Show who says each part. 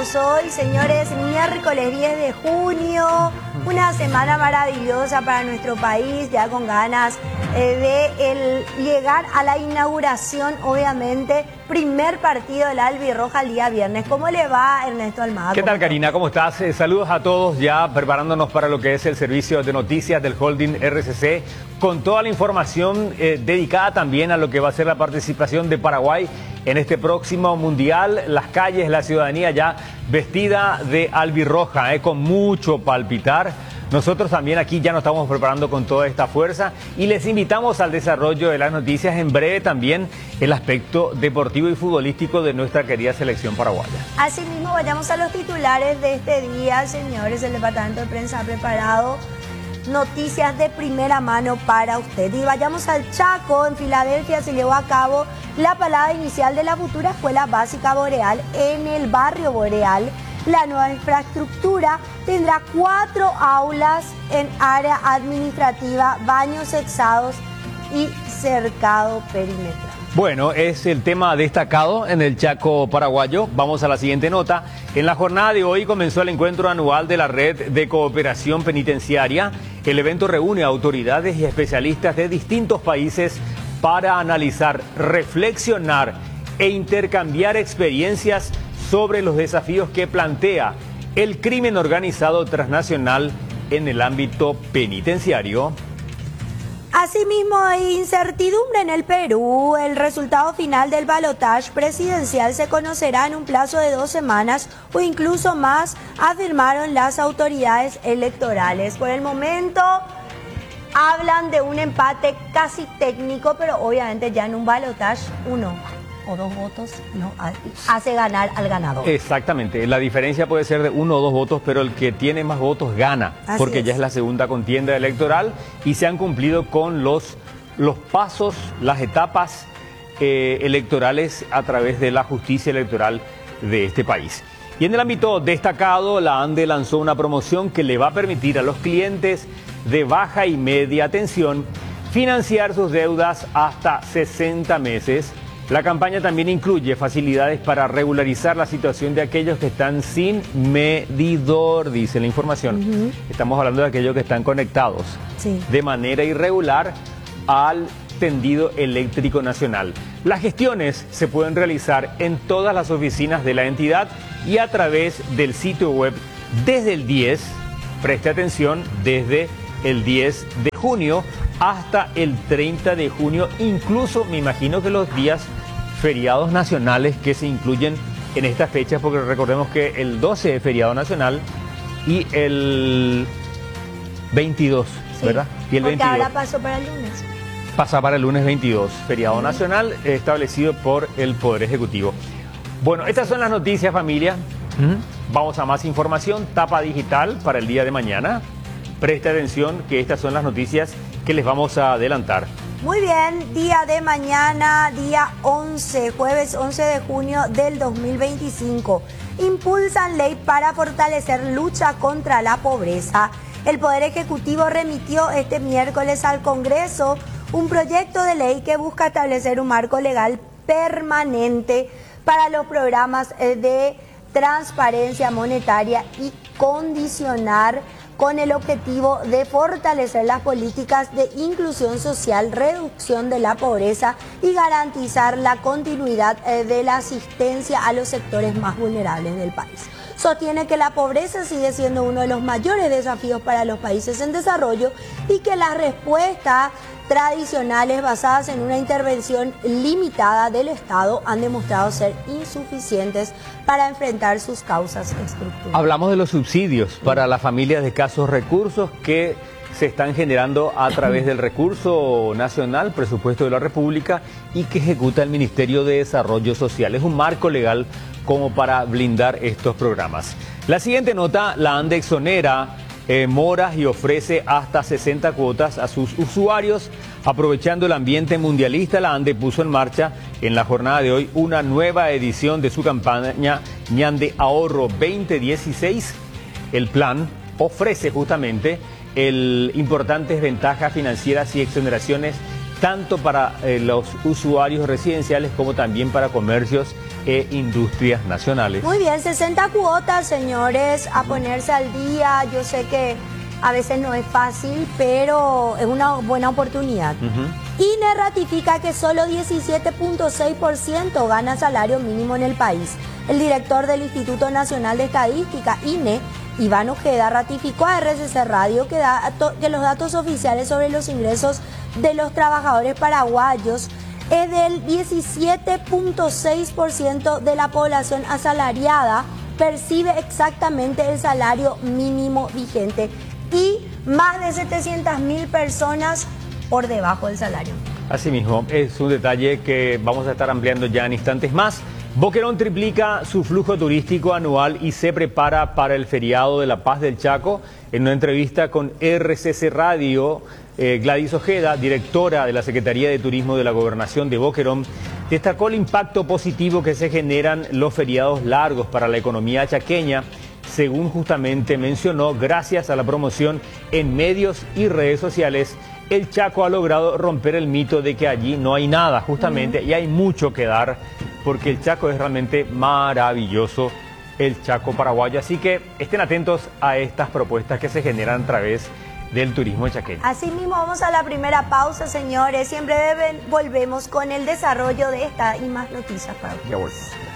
Speaker 1: estamos hoy, señores? Miércoles 10 de junio, una semana maravillosa para nuestro país, ya con ganas de llegar a la inauguración, obviamente, primer partido del Albirroja el día viernes. ¿Cómo le va, Ernesto Almagro?
Speaker 2: ¿Qué tal, Karina? ¿Cómo estás? Saludos a todos, ya preparándonos para lo que es el servicio de noticias del Holding RCC, con toda la información dedicada también a lo que va a ser la participación de Paraguay en este próximo Mundial. Las calles, la ciudadanía ya vestida de albirroja, con mucho palpitar. Nosotros también aquí ya nos estamos preparando con toda esta fuerza y les invitamos al desarrollo de las noticias, en breve también el aspecto deportivo y futbolístico de nuestra querida selección paraguaya.
Speaker 1: Asimismo, vayamos a los titulares de este día, señores. El Departamento de Prensa ha preparado noticias de primera mano para usted. Y vayamos al Chaco. En Filadelfia se llevó a cabo la palada inicial de la futura Escuela Básica Boreal en el barrio Boreal. La nueva infraestructura tendrá 4 aulas en área administrativa, baños sexados y cercado perimetral.
Speaker 2: Bueno, es el tema destacado en el Chaco paraguayo. Vamos a la siguiente nota. En la jornada de hoy comenzó el encuentro anual de la Red de Cooperación Penitenciaria. El evento reúne a autoridades y especialistas de distintos países para analizar, reflexionar e intercambiar experiencias sobre los desafíos que plantea el crimen organizado transnacional en el ámbito penitenciario.
Speaker 1: Asimismo, hay incertidumbre en el Perú. El resultado final del balotaje presidencial se conocerá en un plazo de 2 semanas o incluso más, afirmaron las autoridades electorales. Por el momento hablan de un empate casi técnico, pero obviamente ya en un balotaje 1 o 2 votos no hace ganar al ganador.
Speaker 2: Exactamente, la diferencia puede ser de 1 o 2 votos, pero el que tiene más votos gana, porque ya es la segunda contienda electoral y se han cumplido con los pasos, las etapas electorales a través de la justicia electoral de este país. Y en el ámbito destacado, la ANDE lanzó una promoción que le va a permitir a los clientes de baja y media tensión financiar sus deudas hasta 60 meses. La campaña también incluye facilidades para regularizar la situación de aquellos que están sin medidor, dice la información. Estamos hablando de aquellos que están conectados de manera irregular al tendido eléctrico nacional. Las gestiones se pueden realizar en todas las oficinas de la entidad y a través del sitio web desde el 10, preste atención, desde el 10 de junio hasta el 30 de junio, incluso me imagino que los días feriados nacionales que se incluyen en estas fechas, porque recordemos que el 12 es feriado nacional y el 22, ¿verdad? Y el 22
Speaker 1: ahora pasó para el lunes.
Speaker 2: Pasa para el lunes 22, feriado nacional establecido por el Poder Ejecutivo. Bueno, estas son las noticias, familia. Vamos a más información, tapa digital para el día de mañana. Preste atención que estas son las noticias que les vamos a adelantar.
Speaker 1: Muy bien, día de mañana, día 11, jueves 11 de junio del 2025. Impulsan ley para fortalecer lucha contra la pobreza. El Poder Ejecutivo remitió este miércoles al Congreso un proyecto de ley que busca establecer un marco legal permanente para los programas de transparencia monetaria y condicionar con el objetivo de fortalecer las políticas de inclusión social, reducción de la pobreza y garantizar la continuidad de la asistencia a los sectores más vulnerables del país. Sostiene que la pobreza sigue siendo uno de los mayores desafíos para los países en desarrollo y que las respuestas tradicionales basadas en una intervención limitada del Estado han demostrado ser insuficientes para enfrentar sus causas estructurales.
Speaker 2: Hablamos de los subsidios para las familias de escasos recursos que se están generando a través del recurso nacional, presupuesto de la República, y que ejecuta el Ministerio de Desarrollo Social. Es un marco legal como para blindar estos programas. La siguiente nota, la ANDE exonera moras y ofrece hasta 60 cuotas a sus usuarios. Aprovechando el ambiente mundialista, la ANDE puso en marcha en la jornada de hoy una nueva edición de su campaña Ñande Ahorro 2016. El plan ofrece justamente importantes ventajas financieras y exoneraciones tanto para los usuarios residenciales como también para comercios e industrias nacionales.
Speaker 1: Muy bien, 60 cuotas, señores, a ponerse al día. Yo sé que a veces no es fácil, pero es una buena oportunidad. INE ratifica que solo 17.6% gana salario mínimo en el país. El director del Instituto Nacional de Estadística, INE, Iván Ojeda, ratificó a RCC Radio que los datos oficiales sobre los ingresos de los trabajadores paraguayos es del 17.6% de la población asalariada percibe exactamente el salario mínimo vigente y más de 700.000 personas por debajo del salario.
Speaker 2: Asimismo, es un detalle que vamos a estar ampliando ya en instantes más. Boquerón triplica su flujo turístico anual y se prepara para el feriado de la Paz del Chaco. En una entrevista con RCC Radio, Gladys Ojeda, directora de la Secretaría de Turismo de la Gobernación de Boquerón, destacó el impacto positivo que se generan los feriados largos para la economía chaqueña, según justamente mencionó, gracias a la promoción en medios y redes sociales. El Chaco ha logrado romper el mito de que allí no hay nada, justamente, y hay mucho que dar, porque el Chaco es realmente maravilloso, el Chaco paraguayo. Así que estén atentos a estas propuestas que se generan a través del turismo chaqueño.
Speaker 1: Así mismo vamos a la primera pausa, señores. Siempre volvemos con el desarrollo de esta y más noticias, Pablo.
Speaker 2: Ya volvemos.